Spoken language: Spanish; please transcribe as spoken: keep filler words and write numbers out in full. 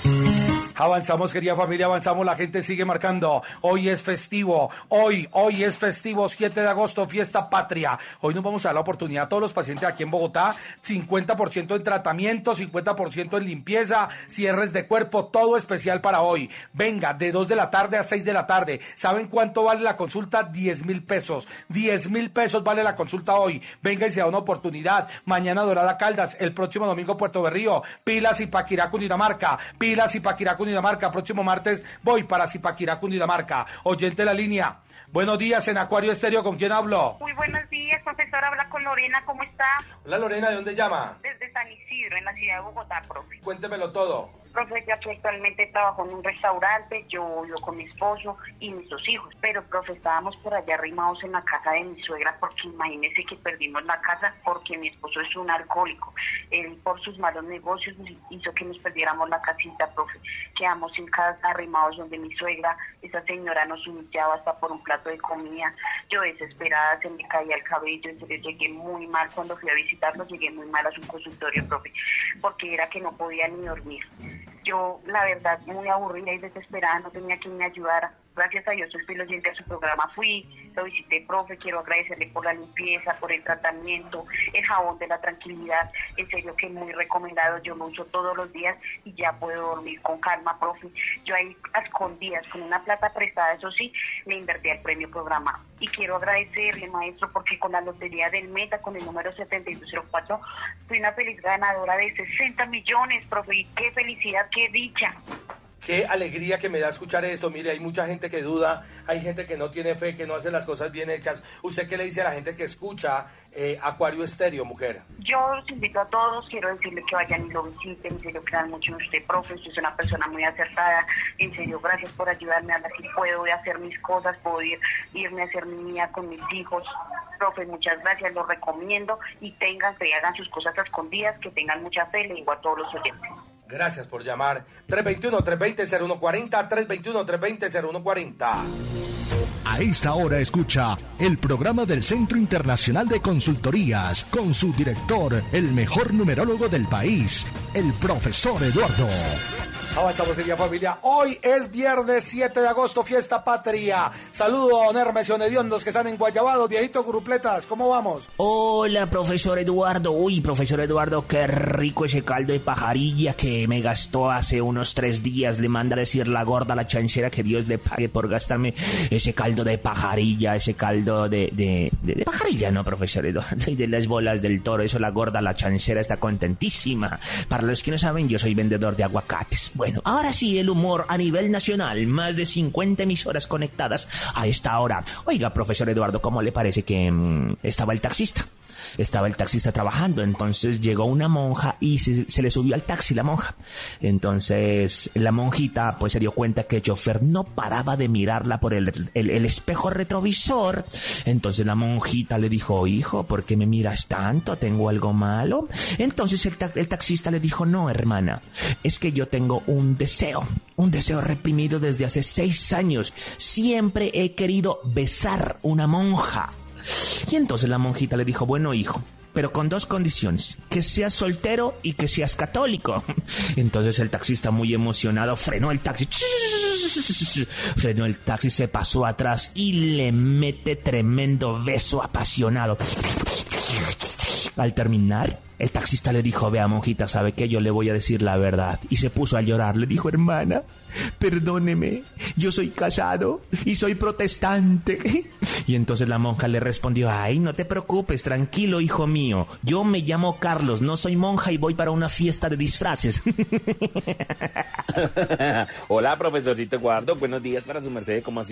Avanzamos, querida familia, avanzamos, la gente sigue marcando. Hoy es festivo, hoy, hoy es festivo, siete de agosto, fiesta patria. Hoy nos vamos a dar la oportunidad a todos los pacientes aquí en Bogotá, cincuenta por ciento en tratamiento, cincuenta por ciento en limpieza, cierres de cuerpo, todo especial para hoy. Venga, de dos de la tarde a seis de la tarde. ¿Saben cuánto vale la consulta? diez mil pesos. diez mil pesos vale la consulta hoy. Venga y se da una oportunidad. Mañana Dorada Caldas, el próximo domingo Puerto Berrío, Pilas y Paquirá, Cundinamarca, Pilas y Paquirá, Cundinamarca. Próximo martes voy para Zipaquirá, Cundinamarca. Oyente de la línea. Buenos días en Acuario Estéreo, ¿con quién hablo? Muy buenos días, profesor, habla con Lorena, ¿cómo está? Hola Lorena, ¿de dónde llama? Desde San Isidro, en la ciudad de Bogotá, profe. Cuéntemelo todo. Profe, yo actualmente trabajo en un restaurante, yo vivo con mi esposo y mis dos hijos, pero profe, estábamos por allá arrimados en la casa de mi suegra porque imagínese que perdimos la casa porque mi esposo es un alcohólico. Él por sus malos negocios hizo que nos perdiéramos la casita, profe. Quedamos sin casa, arrimados donde mi suegra, esa señora nos humillaba hasta por un plato de comida. Yo desesperada, se me caía el cabello, entonces llegué muy mal cuando fui a visitarlo, llegué muy mal a su consultorio, profe, porque era que no podía ni dormir. Yo, la verdad, muy aburrida y desesperada, no tenía quien me ayudara. Gracias a Dios, soy fiel oyente a su programa. Fui, lo visité, profe, quiero agradecerle por la limpieza, por el tratamiento, el jabón de la tranquilidad. En serio que muy recomendado, yo lo uso todos los días y ya puedo dormir con calma, profe. Yo ahí a escondidas, con una plata prestada, eso sí, me invertí al premio programa. Y quiero agradecerle, maestro, porque con la lotería del Meta, con el número setenta y dos cero cuatro, fui una feliz ganadora de sesenta millones, profe, y qué felicidad, qué dicha. Qué alegría que me da escuchar esto. Mire, hay mucha gente que duda, hay gente que no tiene fe, que no hace las cosas bien hechas. ¿Usted qué le dice a la gente que escucha eh, Acuario Estéreo, mujer? Yo los invito a todos, quiero decirle que vayan y lo visiten, en serio, crean mucho en usted, profe, usted es una persona muy acertada, en serio, gracias por ayudarme a ver si puedo hacer mis cosas, puedo ir, irme a hacer mi vida con mis hijos. Profe, muchas gracias, lo recomiendo y tengan fe, hagan sus cosas a escondidas, que tengan mucha fe, le digo a todos los oyentes. Gracias por llamar. tres dos uno, tres dos cero, cero uno cuatro cero, tres dos uno, tres dos cero, cero uno cuatro cero. A esta hora escucha el programa del Centro Internacional de Consultorías con su director, el mejor numerólogo del país, el profesor Eduardo. Avanzamos, querida familia. Hoy es viernes siete de agosto, fiesta patria. Saludo a don Hermes y a don Hediondos que están en Guayabados, viejitos grupletas. ¿Cómo vamos? Hola, profesor Eduardo. Uy, profesor Eduardo, qué rico ese caldo de pajarilla que me gastó hace unos tres días. Le manda a decir la gorda, la chanchera, que Dios le pague por gastarme ese caldo de pajarilla, ese caldo de, de, de, de pajarilla, ¿no, profesor Eduardo? Y de las bolas del toro. Eso la gorda, la chanchera está contentísima. Para los que no saben, yo soy vendedor de aguacates. Bueno, ahora sí, el humor a nivel nacional, más de cincuenta emisoras conectadas a esta hora. Oiga, profesor Eduardo, ¿cómo le parece que mmm, estaba el taxista? Estaba el taxista trabajando, entonces llegó una monja y se, se le subió al taxi la monja. Entonces la monjita pues se dio cuenta que el chofer no paraba de mirarla por el, el, el espejo retrovisor. Entonces la monjita le dijo: hijo, ¿por qué me miras tanto? ¿Tengo algo malo? Entonces el, ta- el taxista le dijo: no, hermana, es que yo tengo un deseo, un deseo reprimido desde hace seis años. Siempre he querido besar una monja. Y entonces la monjita le dijo: bueno, hijo, pero con dos condiciones, que seas soltero y que seas católico. Entonces el taxista, muy emocionado, frenó el taxi, frenó el taxi, se pasó atrás y le mete tremendo beso apasionado. Al terminar, el taxista le dijo: vea, monjita, ¿sabe qué? Yo le voy a decir la verdad. Y se puso a llorar. Le dijo: hermana, perdóneme, yo soy casado y soy protestante. Y entonces la monja le respondió: ay, no te preocupes, tranquilo, hijo mío. Yo me llamo Carlos, no soy monja y voy para una fiesta de disfraces. Hola, profesorcito Eduardo, buenos días para su merced, ¿cómo así?